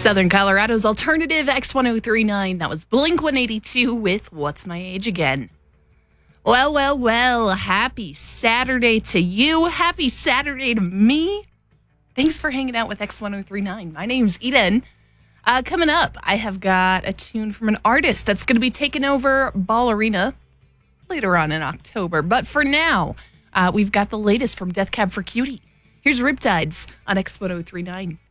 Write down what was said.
Southern Colorado's alternative X1039. That was Blink 182 with What's My Age Again. Well. Happy Saturday to you. Happy Saturday to me. Thanks for hanging out with X1039. My name's Eden. Coming up, I have got a tune from an artist that's going to be taking over Ball Arena later on in October. But for now, we've got the latest from Death Cab for Cutie. Here's Riptides on X1039.